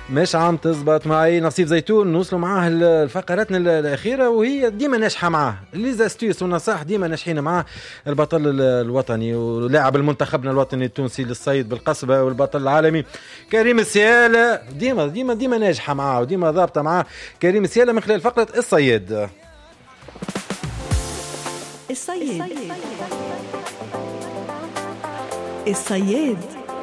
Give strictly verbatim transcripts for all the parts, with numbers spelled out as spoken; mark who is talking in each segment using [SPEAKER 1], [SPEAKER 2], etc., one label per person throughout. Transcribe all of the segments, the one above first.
[SPEAKER 1] مش عم تزبط معي. نصيف زيتون نوصلوا معاه الفقراتنا الأخيرة وهي ديما ناجحة معاه، لي زاستيوس والنصائح ديما ناجحين معاه. البطل الوطني ولاعب المنتخبنا الوطني التونسي للصيد بالقصبة والبطل العالمي كريم السيالة ديما ديما ديما ناجحة معاه وديما ضابطة معاه. كريم السيالة من خلال فقرة الصيد.
[SPEAKER 2] الصيد الصيد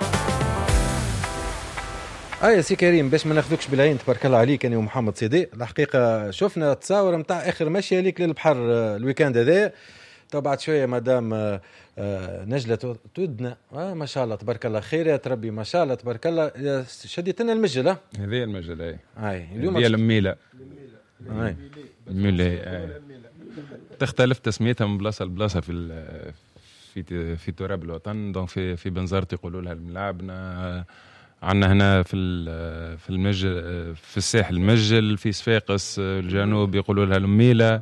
[SPEAKER 1] اه يا سي كريم، باش ما ناخذوكش بالعين تبارك الله عليك انا ومحمد صيدي. الحقيقه شفنا تصاور نتاع اخر مشيه ليك للبحر الويكاند هذا. تو بعد شويه مدام نجله تودنا آه ما شاء الله تبارك الله خير يا تربي ما شاء الله تبارك الله. شديت لنا المجله
[SPEAKER 3] هذه المجله اي
[SPEAKER 1] اي اليوم
[SPEAKER 3] هي الميله
[SPEAKER 1] اي
[SPEAKER 3] الميله تختلف تسميتها من بلاصه لبلاصه في في في تراب الوطن. دونك في في بنزرت يقولوا لها الملعبنا، عندنا هنا في في المجل في الساحل المجل، في صفاقس الجنوب يقولوا لها الميله.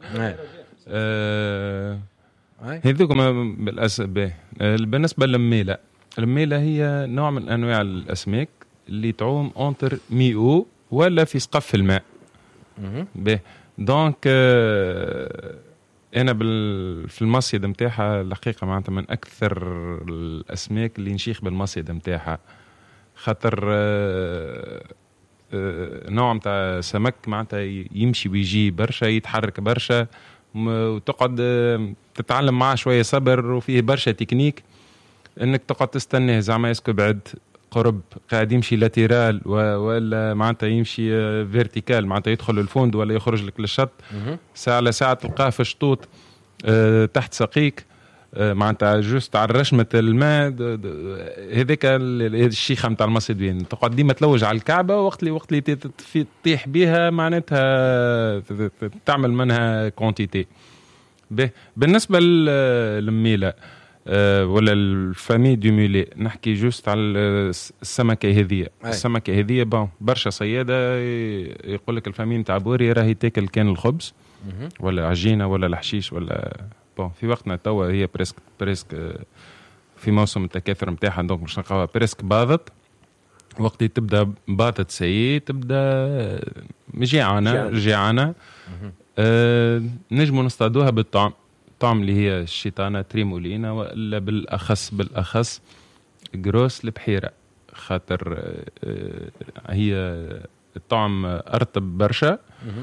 [SPEAKER 3] آه هذوكم بالاسباب. بالنسبه للميله، الميله هي نوع من انواع الاسماك اللي تعوم انتر ميو ولا في سقف الماء. به دونك آه انا بال في المصيد نتاعها الحقيقه معناتها من اكثر الاسماك اللي نشيخ بالمصيد نتاعها، خاطر آه آه نوع متاع سمك معناتها يمشي ويجي برشا، يتحرك برشا، وتقعد آه تتعلم معاه شويه صبر، وفيه برشا تكنيك انك تقعد تستناه زعما يسكو بعد قرب قاعد يمشي لاتيرال ولا معناتها يمشي فيرتيكال، معناتها يدخل الفوند ولا يخرج لك للشط ساعه على ساعه تلقاه في شطوط أه تحت سقيك، أه معناتها جوست على رشمه الماء. هذاك الشيخه نتاع المصيدين تقعد ديما تلوج على الكعبه، وقت اللي وقت اللي تطيح بها معناتها تعمل منها كونتيتي. بالنسبه للميله أه ولا الفامي دو ميلي، نحكي جوست على السمكه هذه. السمكه هذه بون برشا صياده يقول لك الفامي نتاع بوري راهي تاكل كان الخبز ولا عجينه ولا الحشيش ولا بون. في وقتنا توا هي بريسك بريسك في موسم التكاثر نتاعها، دونك مش نلقاوها بريسك باضت. وقت تبدا باضت سي تبدا جيعانه جيعانه أه نجموا نصطادوها بالطعم الطعم اللي هي الشيطانة تريمولينا، وإلا بالأخص بالأخص جروس البحيرة، خاطر هي الطعم أرطب برشا،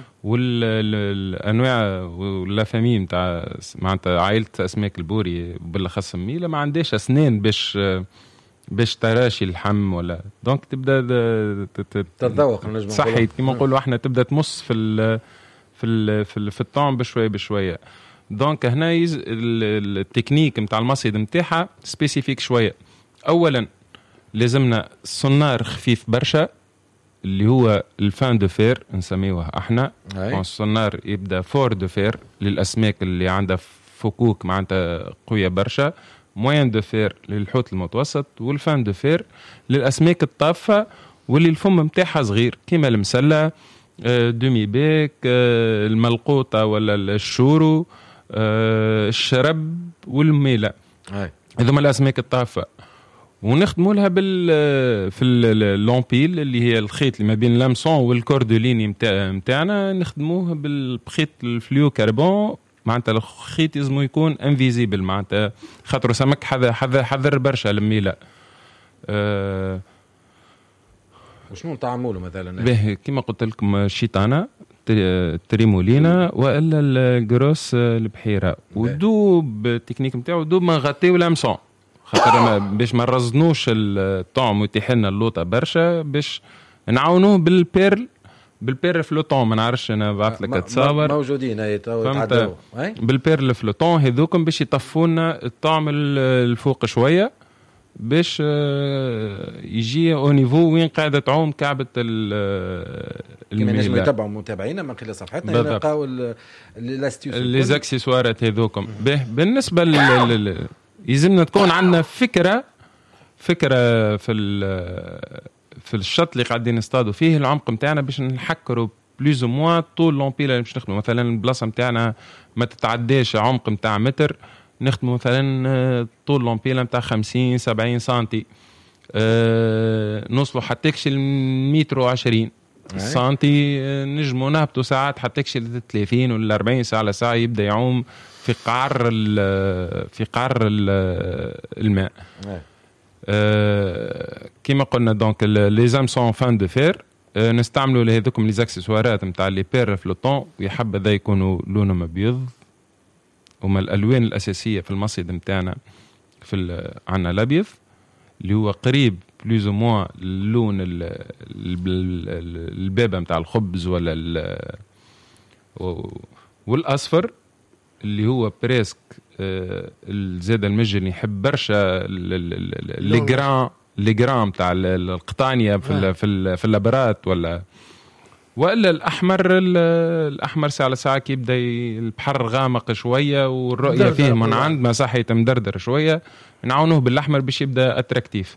[SPEAKER 3] والأنواع واللافامين تاع معناتها عائلة أسماك البوري بالأخص الميلة ما عندهاش أسنان باش باش تراشي اللحم ولا دونك تبدا
[SPEAKER 1] تتذوق
[SPEAKER 3] صحي كما نقولوا احنا، تبدا تمص في ال في ال في, ال في الطعم بشويه بشويه. دونك هنا يز التكنيك نتاع المصيد نتاعها سبيسيفيك شويه. اولا لازمنا صنار خفيف برشا اللي هو الفان دو فير نسميوه احنا. الصنار يبدا فور دو فير للاسماك اللي عندها فكوك معناتها قويه برشا، موين دو فير للحوت المتوسط، والفان دو فير للاسماك الطافه واللي الفم نتاعها صغير كيما المسله، دومي بيك، الملقوطه ولا الشورو، الشرب والميله. هذوما الاسماك الطافه. ونخدموا لها بال في اللومبيل اللي هي الخيط اللي ما بين لامسون والكوردوليني نتاع نتاعنا، نخدموه بالخيط الفليو كربون. معناتها الخيط لازم يكون انفيزيبل معناتها خاطر سمك حذر حذر حذر برشا الميله. أه
[SPEAKER 1] وشنو تعملوا مثلا؟
[SPEAKER 3] به كما قلت لكم الشيطانه تريمولينا والا الجروس البحيره، ودوب التكنيك نتاعو دوب ما نغطيو لامسون خاطر باش ما نرزنوش الطعم ويتيح لنا اللوطه برشا، باش نعاونوه بالبيرل بالبيرل فلوتون. ما نعرفش انا بعث لك تصاور
[SPEAKER 1] موجودين اي تعدوا
[SPEAKER 3] بالبيرل فلوتون هذوكم باش يطفونا الطعم الفوق شويه، باش يجي او نيفو وين قاعده تعوم كعبه الميله.
[SPEAKER 1] كما نجم يتابعوا متابعينا من خلال صفحتنا يلقاو الاستيوس
[SPEAKER 3] لي زاكسيسوارات هذوكم. بالنسبه لل يلزمنا تكون عندنا فكره فكره في في الشط اللي قاعدين نصطادوا فيه العمق نتاعنا باش نحكروا بلوز او موان طول لومبيل اللي باش نخدموا. مثلا البلاصه نتاعنا ما تتعداش عمق نتاع متر، نخدموا مثلا طول لومبيل نتاع خمسين سبعين سنتي. أه نوصلوا حتىكش المتر وعشرين سنتي، نجموا نهبطوا ساعات حتىكش ثلاثين ولا أربعين ساعة على ساعة يبدأ يعوم في قعر في قعر الماء. أه كما قلنا دونك لي زام سون فان دو فير، أه نستعملوا لهذوكم لي زاكسسوارات نتاع لي بير فلوتون، ويحبذا يكونوا لونهم ابيض. وما الالوان الاساسيه في المصيد نتاعنا في عندنا الابيض اللي هو قريب بلوز او موان اللون البابه نتاع الخبز ولا والاصفر اللي هو بريسك الزاده المجن يحب برشا لي جرام لي جرام نتاع القطانيه في في في اللابرات ولا والا الاحمر. الاحمر ساعه ساعه كي يبدا البحر غامق شويه والرؤيه فيه من عند ما صح يتمدردر شويه، نعاونوه بالاحمر باش يبدا اتراكتيف.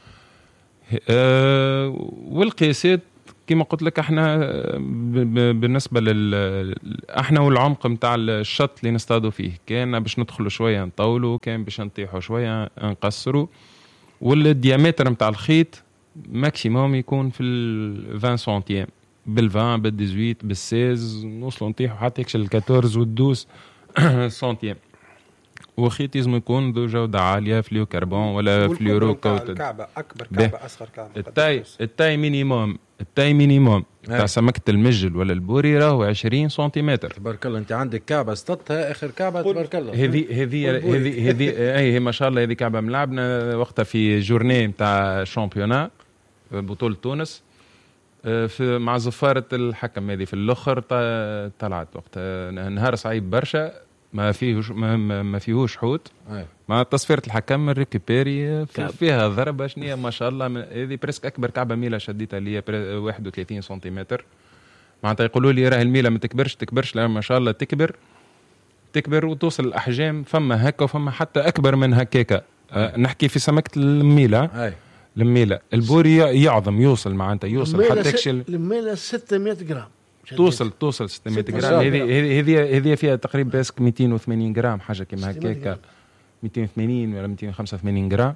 [SPEAKER 3] أه والقياسات كما قلت لك احنا بالنسبه لل احنا والعمق نتاع الشط اللي نصطادوا فيه، كان باش ندخلوا شويه نطولوا، كان باش نطيحوا شويه نقصروا. والديامتر نتاع الخيط ماكسيموم يكون في ال عشرين سنتيم، بالفان بالديزويت بالسيز نوصلوا نطيحوا حتى يكشل الكاتورز والدوس سنتيم. وخيط لازم يكون ذو جودة عالية، فليو كربون ولا فليورو كوتد.
[SPEAKER 4] الكعبة أكبر كعبة أصغر كعبة.
[SPEAKER 3] التاي التاي مينيموم التاي مينيموم تاع سمكة المجل ولا البوري راهو عشرين سنتيمتر.
[SPEAKER 1] تبارك الله. أنت عندك كعبة استطها آخر كعبة تبارك الله.
[SPEAKER 3] هذه هذه هذه هذه أي ما شاء الله هذه كعبة ملعبنا وقتها في جورني نتاع شامبيونا بطولة تونس في مع زفارة الحكم هذه في الأخر طلعت وقتها نهار صعيب برشا، ما فيهوش ما, ما فيهوش حوت. أيه. مع تصفيرة الحكم الريكوبيري فيها ضربة شنية ما شاء الله. هذه بريسك أكبر كعبة ميلة شديتها اللي هي واحد وثلاثين سنتيمتر. معناتها يقولوا لي راه الميلة ما تكبرش تكبرش لا ما شاء الله تكبر تكبر وتوصل الأحجام، فما هكا وفما حتى أكبر من هكاكا. أه نحكي في سمكة الميلة. أيه. الميلة البوري يعظم يوصل معناتها يوصل حتى يكشل
[SPEAKER 5] الميلة ستمائة جرام
[SPEAKER 3] توصل توصل ستمائة جرام. هذه هذه هذه فيها تقريبا باسك مئتين وثمانين جرام حاجه كيما هكاك، مئتين وثمانين ولا مئتين وخمسة وثمانين جرام.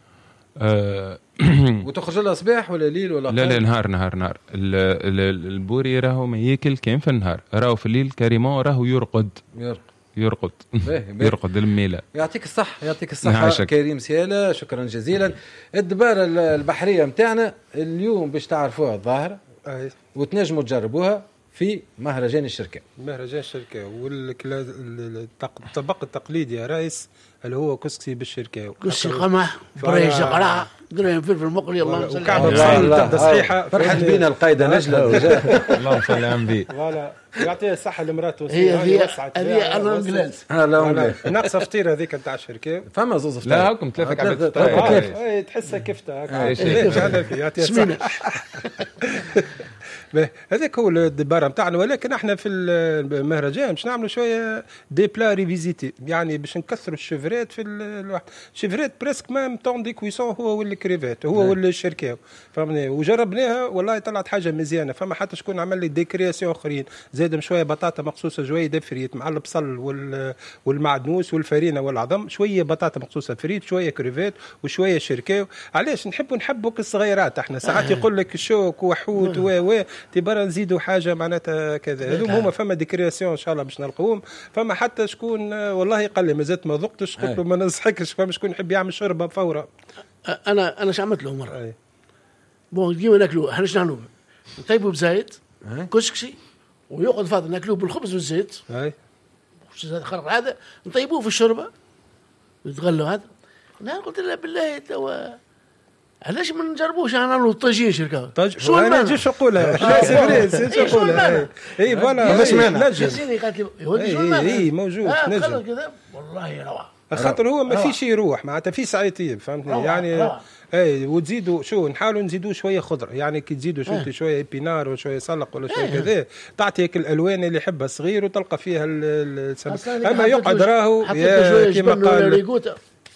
[SPEAKER 3] أه
[SPEAKER 1] وتخرج لها صباح ولا ليل ولا
[SPEAKER 3] لا لا نهار نهار نهار. البوري راهو ما ياكل كان في النهار، راهو في الليل كريمون راهو يرقد
[SPEAKER 1] يرقد
[SPEAKER 3] يرقد يرقد الميلة.
[SPEAKER 1] يعطيك الصح يعطيك الصحة كريم سيالة، شكرا جزيلا. الدبارة البحرية متاعنا اليوم باش تعرفوها الظاهرة وتنجموا تجربوها في مهرجان الشركة.
[SPEAKER 4] مهرجان الشركة والطبق التقليدي يا رئيس اللي هو كسكسي بالشركة،
[SPEAKER 5] كسكسي قمح بريشة قرع قريم فلفل مقلي. الله صل
[SPEAKER 4] على
[SPEAKER 1] تصحيحة فرحت بينا القايدة نجلة.
[SPEAKER 3] اللهم صل على النبي.
[SPEAKER 4] فوالا يعطيها الصحة لمراته.
[SPEAKER 5] هي هي هذه أنا إنجليز
[SPEAKER 4] هلا ناقصة فطيرة هذيك نتاع الشركة.
[SPEAKER 1] فما زوز فطيرة.
[SPEAKER 3] لا هاكم ثلاثة كعبات
[SPEAKER 4] فطيرة. تحسها كفتة هكا. يعطيها الصحة. هذاك هو الدبارة متاعنا. ولكن احنا في المهرجان باش نعملوا شويه دي بلا ريفيزيتي، يعني باش نكثروا الشيفرات في الواحد. شيفرات بريسك مام طون دي كويسون هو والكريفات هو والشركاو فهمني. وجربناها والله طلعت حاجه مزيانه. فما حتى شكون عمل لي ديكرياسيون اخرين زاد شويه بطاطا مخصوصه شويه دفريت مع البصل والمعدنوس والفرينه والعظم، شويه بطاطا مخصوصه فريت شويه كريفات وشويه شركاو. علاش نحبوا نحبوا الصغيرات احنا ساعات يقول لك شوك وحوت و و تبرا نزيدوا حاجه معناتها كذا. هذوم هما فما ديكرياسيون ان شاء الله باش نلقوهم. فما حتى شكون والله قال لي مازلت ما ذقتش، قلت له ما ننصحكش. فما شكون يحب يعمل شوربه فورا.
[SPEAKER 5] انا انا عملت له مره بون ديما ناكلوه احنا. شنو نعملوه؟ نطيبوا بزيت كسكسي ويقعد فاضل ناكلوه بالخبز والزيت.
[SPEAKER 4] اي
[SPEAKER 5] خرق هذا نطيبوه في الشوربه نتغلوا هذا. انا قلت له بالله توا علاش ما نجربوش انا نعملوا طاجين شركه
[SPEAKER 4] طاج شو انا نجي نقولها لا سيفري شو نقولها اي فوالا
[SPEAKER 5] مش مانع جسيني قالت لي يودي شو
[SPEAKER 4] اي موجود
[SPEAKER 5] نجم كذا والله روعه.
[SPEAKER 4] خاطر هو ما فيش يروح معناتها في ساعتين فهمتني يعني. اي وتزيدوا شو نحاولوا نزيدوا شويه خضره، يعني كي تزيدوا شويه شويه بينار وشويه سلق ولا شويه كذا تعطيك الالوان اللي يحبها صغير وتلقى فيها السمك. اما يقعد راهو
[SPEAKER 5] كيما قال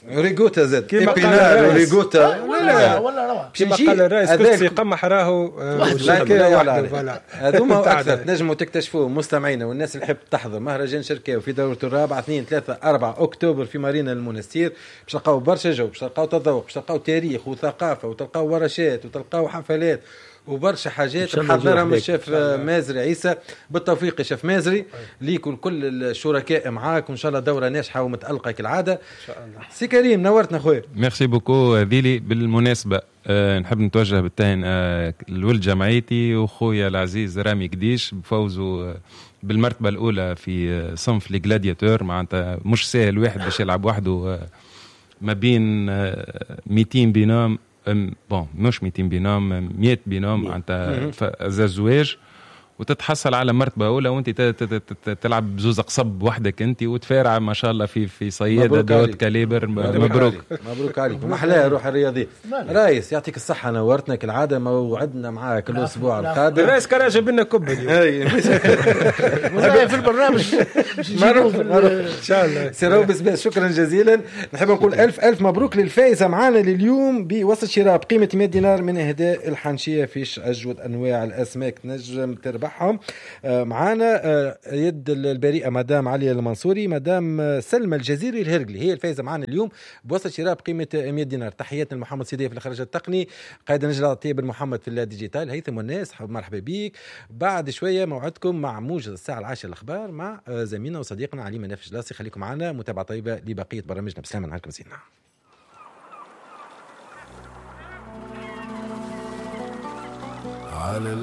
[SPEAKER 1] ريغوتا زاد
[SPEAKER 4] كيما قال
[SPEAKER 1] إبينار
[SPEAKER 4] الرئيس.
[SPEAKER 1] وريغوتا
[SPEAKER 5] ولا ولا روعه.
[SPEAKER 4] كما قال الرئيس كرسي قمح راهو شركه واحده.
[SPEAKER 1] هذوما اكثر تنجموا تكتشفوا مستمعينا والناس اللي حب تحضر مهرجان شركه وفي دورته الرابعه اثنين ثلاثة أربعة أكتوبر في مارينا المنستير. باش تلقاو برشا جو، باش تلقاو تذوق، باش تلقاو تاريخ وثقافه، وتلقاو ورشات، وتلقاو حفلات وبرشا حاجات محضرها من الشيف مازري عيسى. بالتوفيق يا شيف مازري ليك وكل الشركاء معاك، وان شاء الله دوره ناجحه ومتالقه كالعاده ان شاء الله. سي كريم نورتنا خويا.
[SPEAKER 3] ميرسي بوكو ذيلي. بالمناسبه أه نحب نتوجه بالتهن أه لولد جمعيتي وخويا العزيز رامي قديش بفوزوا أه بالمرتبه الاولى في صنف لي جلادياتور. معناتها مش سهل واحد باش يلعب وحده أه ما بين أه مئتين بينام، بون مش مئتين بينام، مئة بينام معناتها زواج، وتتحصل على مرتبه اولى وانت تلعب بزوز قصب وحدك انت وتفارع ما شاء الله في في صياده دوت كاليبر. مبروك
[SPEAKER 1] مبروك عليك ومحلاها روح الرياضيه. رايس يعطيك الصحه نورتنا كالعاده، موعدنا معاك الاسبوع القادم.
[SPEAKER 4] الرايس كان جاب لنا كوب
[SPEAKER 1] اليوم
[SPEAKER 5] في البرنامج
[SPEAKER 1] معروف ان شاء الله. سيرو بسباس شكرا جزيلا. نحب نقول الف الف مبروك للفائزه معنا لليوم بوسط شراء بقيمه مئة دينار من اهداء الحنشيه فيش اجود انواع الاسماك نجم تربح معانا يد البريئة مدام علي المنصوري، مدام سلمى الجزيري الهرقلي هي الفائزة معانا اليوم بوسط شراء بقيمة مئة دينار. تحياتنا لمحمد سيدي في الإخراج التقني، قائد نجلة طيب محمد في الديجيتال، هيثم والناس مرحبا بيك. بعد شوية موعدكم مع موجز الساعة العاشرة الأخبار مع زميلنا وصديقنا علي مناف جلاسي. خليكم معنا، متابعة طيبة لبقية برامجنا. بسلامة نهاركم زينا. على